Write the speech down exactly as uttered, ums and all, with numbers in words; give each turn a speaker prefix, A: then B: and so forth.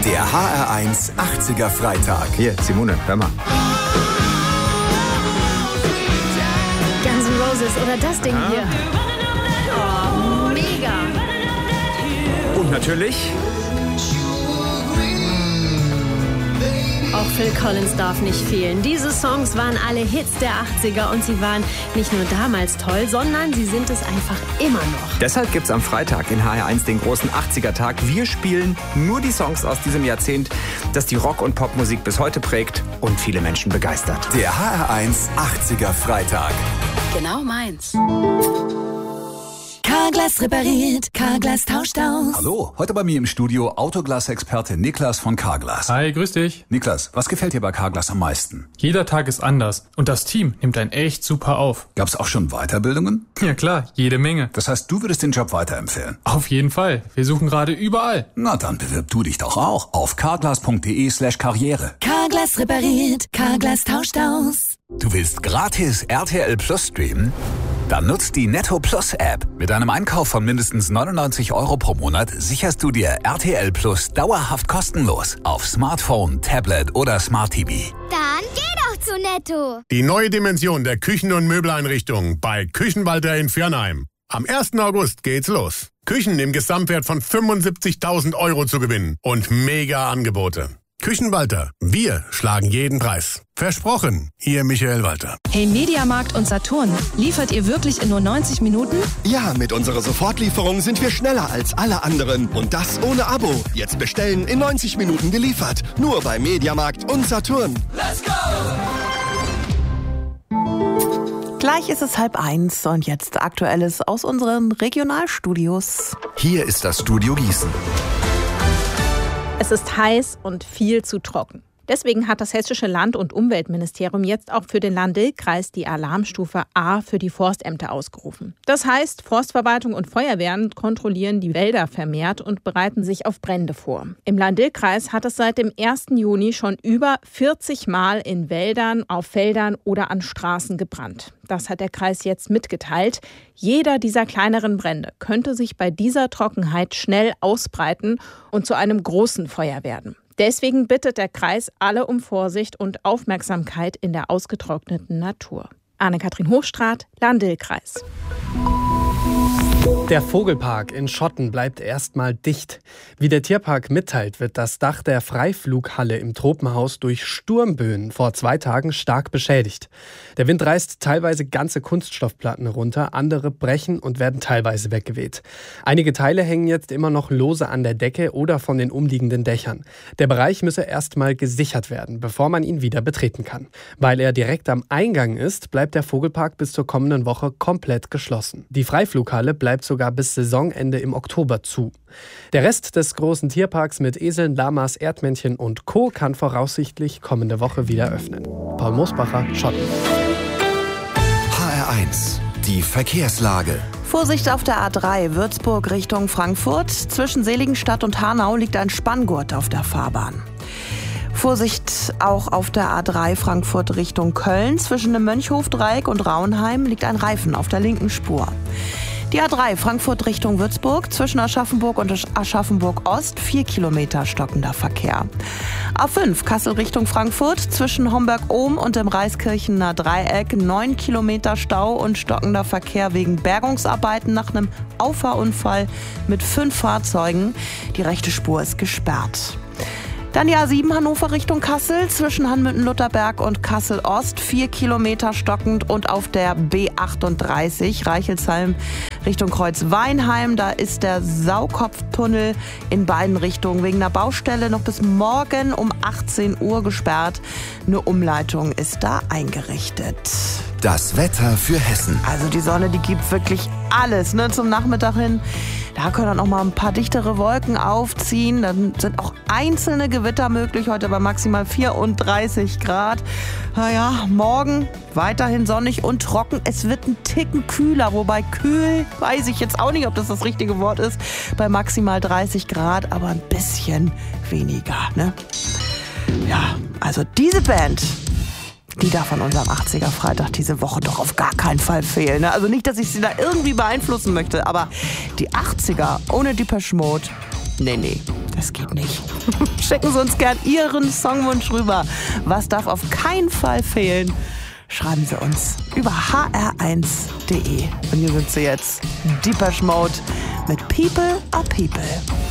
A: Der H R eins achtziger Freitag.
B: Hier, Simone, hör mal.
C: Guns N' Roses oder das Ding
B: ah.
C: hier. Oh, mega.
B: Und natürlich...
C: Auch Phil Collins darf nicht fehlen. Diese Songs waren alle Hits der achtziger und sie waren nicht nur damals toll, sondern sie sind es einfach immer noch.
B: Deshalb gibt's am Freitag in H R eins den großen achtziger-Tag. Wir spielen nur die Songs aus diesem Jahrzehnt, das die Rock- und Popmusik bis heute prägt und viele Menschen begeistert.
A: Der H R eins achtziger Freitag.
D: Genau meins. Carglass repariert, Carglass tauscht aus.
E: Hallo, heute bei mir im Studio Autoglas-Experte Niklas von Carglass.
F: Hi, grüß dich.
E: Niklas, was gefällt dir bei Carglass am meisten?
F: Jeder Tag ist anders und das Team nimmt einen echt super auf.
E: Gab's auch schon Weiterbildungen?
F: Ja klar, jede Menge.
E: Das heißt, du würdest den Job weiterempfehlen?
F: Auf jeden Fall. Wir suchen gerade überall.
E: Na dann bewirb du dich doch auch auf carglass.de slash karriere.
D: Carglass repariert, Carglass tauscht aus.
E: Du willst gratis R T L Plus streamen? Dann nutzt die Netto Plus App. Mit einem Einkauf von mindestens neunundneunzig Euro pro Monat sicherst du dir R T L Plus dauerhaft kostenlos auf Smartphone, Tablet oder Smart T V.
G: Dann geh doch zu Netto.
H: Die neue Dimension der Küchen- und Möbeleinrichtungen bei Küchenwalter in Viernheim. Am ersten August geht's los. Küchen im Gesamtwert von fünfundsiebzigtausend Euro zu gewinnen und mega Angebote. Küchenwalter, wir schlagen jeden Preis. Versprochen, Ihr Michael Walter.
I: Hey Mediamarkt und Saturn, liefert ihr wirklich in nur neunzig Minuten?
J: Ja, mit unserer Sofortlieferung sind wir schneller als alle anderen. Und das ohne Abo. Jetzt bestellen, in neunzig Minuten geliefert. Nur bei Mediamarkt und Saturn.
K: Let's go!
L: Gleich ist es halb eins und jetzt Aktuelles aus unseren Regionalstudios.
A: Hier ist das Studio Gießen.
M: Es ist heiß und viel zu trocken. Deswegen hat das Hessische Land- und Umweltministerium jetzt auch für den Lahn-Dill-Kreis die Alarmstufe A für die Forstämter ausgerufen. Das heißt, Forstverwaltung und Feuerwehren kontrollieren die Wälder vermehrt und bereiten sich auf Brände vor. Im Lahn-Dill-Kreis hat es seit dem ersten Juni schon über vierzig Mal in Wäldern, auf Feldern oder an Straßen gebrannt. Das hat der Kreis jetzt mitgeteilt. Jeder dieser kleineren Brände könnte sich bei dieser Trockenheit schnell ausbreiten und zu einem großen Feuer werden. Deswegen bittet der Kreis alle um Vorsicht und Aufmerksamkeit in der ausgetrockneten Natur. Anne-Kathrin Hochstraat, Lahn-Dill-Kreis.
N: Der Vogelpark in Schotten bleibt erstmal dicht. Wie der Tierpark mitteilt, wird das Dach der Freiflughalle im Tropenhaus durch Sturmböen vor zwei Tagen stark beschädigt. Der Wind reißt teilweise ganze Kunststoffplatten runter, andere brechen und werden teilweise weggeweht. Einige Teile hängen jetzt immer noch lose an der Decke oder von den umliegenden Dächern. Der Bereich müsse erstmal gesichert werden, bevor man ihn wieder betreten kann. Weil er direkt am Eingang ist, bleibt der Vogelpark bis zur kommenden Woche komplett geschlossen. Die Freiflughalle bleibt sogar bis Saisonende im Oktober zu. Der Rest des großen Tierparks mit Eseln, Lamas, Erdmännchen und Co. kann voraussichtlich kommende Woche wieder öffnen. Paul Mosbacher, Schotten.
A: H R eins, die Verkehrslage.
L: Vorsicht auf der A drei, Würzburg Richtung Frankfurt. Zwischen Seligenstadt und Hanau liegt ein Spanngurt auf der Fahrbahn. Vorsicht auch auf der A drei Frankfurt Richtung Köln. Zwischen dem Mönchhofdreieck und Raunheim liegt ein Reifen auf der linken Spur. Die A drei Frankfurt Richtung Würzburg, zwischen Aschaffenburg und Aschaffenburg Ost, vier Kilometer stockender Verkehr. A fünf Kassel Richtung Frankfurt, zwischen Homberg-Ohm und dem Reiskirchener Dreieck, neun Kilometer Stau und stockender Verkehr wegen Bergungsarbeiten nach einem Auffahrunfall mit fünf Fahrzeugen. Die rechte Spur ist gesperrt. Dann die A sieben Hannover Richtung Kassel, zwischen Hanmütten-Lutherberg und Kassel-Ost, vier Kilometer stockend, und auf der B achtunddreißig Reichelsheim Richtung Kreuzweinheim, da ist der Saukopftunnel in beiden Richtungen wegen einer Baustelle noch bis morgen um achtzehn Uhr gesperrt. Eine Umleitung ist da eingerichtet.
A: Das Wetter für Hessen.
L: Also die Sonne, die gibt wirklich alles, ne, zum Nachmittag hin. Da können dann auch mal ein paar dichtere Wolken aufziehen. Dann sind auch einzelne Gewitter möglich, heute bei maximal vierunddreißig Grad. Naja, morgen weiterhin sonnig und trocken. Es wird ein Ticken kühler, wobei kühl, weiß ich jetzt auch nicht, ob das das richtige Wort ist, bei maximal dreißig Grad, aber ein bisschen weniger, ne? Ja, also diese Band, die darf von unserem achtziger Freitag diese Woche doch auf gar keinen Fall fehlen. Ne? Also nicht, dass ich sie da irgendwie beeinflussen möchte, aber die achtziger ohne Depeche Mode, nee, nee, Das geht nicht. Schicken Sie uns gern Ihren Songwunsch rüber. Was darf auf keinen Fall fehlen? Schreiben Sie uns über h r eins punkt d e. Und hier sind Sie jetzt. Depeche Mode mit People are People.